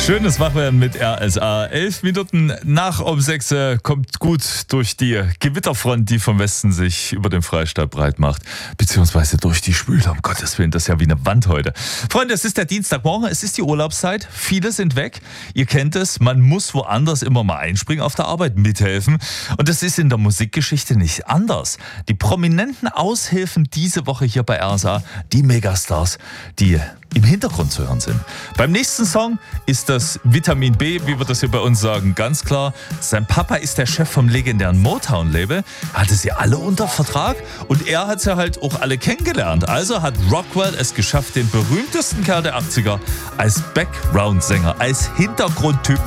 Schönes Wachwerden mit RSA. 11 Minuten nach um 6 kommt gut durch die Gewitterfront, die vom Westen sich über den Freistaat breit macht. Beziehungsweise durch die Spüle, um Gottes Willen, das ist ja wie eine Wand heute. Freunde, es ist der Dienstagmorgen, es ist die Urlaubszeit. Viele sind weg. Ihr kennt es, man muss woanders immer mal einspringen auf der Arbeit, mithelfen. Und das ist in der Musikgeschichte nicht anders. Die prominenten Aushilfen diese Woche hier bei RSA, die Megastars, die im Hintergrund zu hören sind. Beim nächsten Song ist das Vitamin B, wie wir das hier bei uns sagen, ganz klar. Sein Papa ist der Chef vom legendären Motown-Label, hatte sie alle unter Vertrag und er hat sie halt auch alle kennengelernt. Also hat Rockwell es geschafft, den berühmtesten Kerl der 80er als Background-Sänger, als Hintergrundtyp